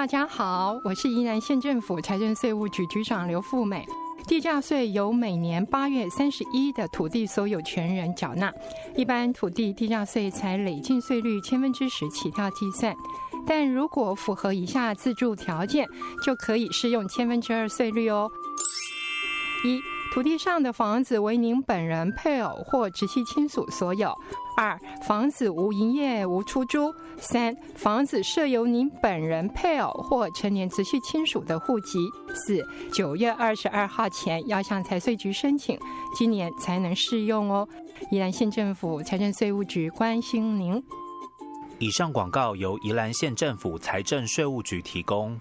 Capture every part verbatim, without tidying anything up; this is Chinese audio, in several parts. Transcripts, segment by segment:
大家好，我是宜兰县政府财政税务局局长刘富美。地价税由每年八月三十一的土地所有权人缴纳，一般土地地价税采累进税率千分之十起跳计算，但如果符合以下自住条件，就可以适用千分之二税率哦。一、土地上的房子为您本人、配偶或直系亲属所有；二、房子无营业、无出租；三、房子设有您本人、配偶或成年直系亲属的户籍；四、九月二十二号前要向财税局申请，今年才能适用哦。宜兰县政府财政税务局关心您。 以上广告由宜兰县政府财政税务局提供。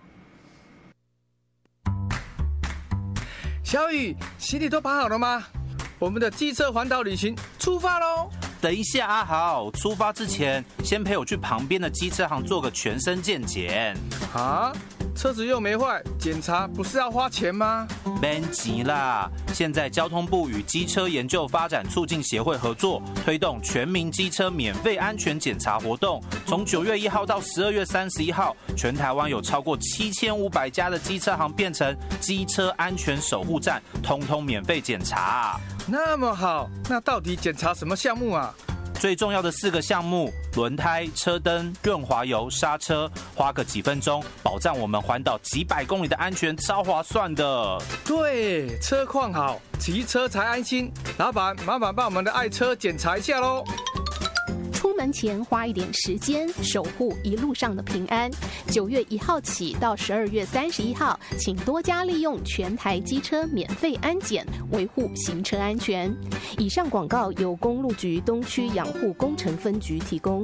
小雨，行李都排好了吗？我们的机车环岛旅行出发喽！ 等一下，阿豪，出发之前先陪我去旁边的机车行做个全身健检。 啊？车子又没坏，检查不是要花钱吗？ 别急啦，现在交通部与机车研究发展促进协会合作，推动全民机车免费安全检查活动。从九月一号到十二月三十一号，全台湾有超过七千五百家的机车行变成机车安全守护站，通通免费检查。 那么好，那到底检查什么项目啊？ 最重要的四个项目：轮胎、车灯、润滑油、刹车，花个几分钟，保障我们环岛几百公里的安全，超划算的。 对，车况好，骑车才安心。老板，麻烦帮我们的爱车检查一下喽。 出门前花一点时间守护一路上的平安。九月一号起到十二月三十一号，请多加利用全台机车免费安检，维护行车安全。以上广告由公路局东区养护工程分局提供。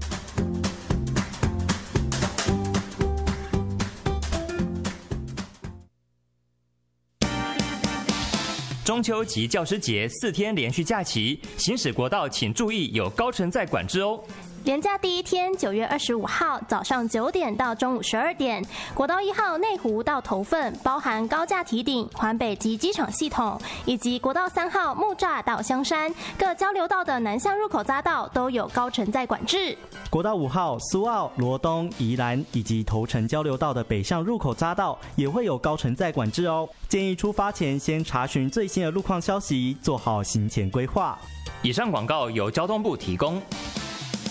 中秋及教师节四天连续假期，行驶国道请注意有高乘载管制哦。 连假第一天，九月二十五号早上九点到中午十二点，国道一号内湖到头份，包含高架堤顶、环北及机场系统，以及国道三号木栅到香山各交流道的南向入口匝道都有高乘载管制。 国道五号苏澳、罗东、宜兰以及头城交流道的北向入口匝道也会有高乘载管制哦。建议出发前先查询最新的路况消息，做好行前规划。 以上广告由交通部提供。